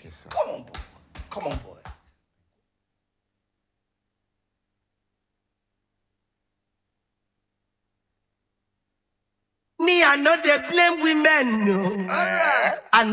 Okay, sir. Come on, boy. Come on, boy. Me, I know they blame women, no. All right. I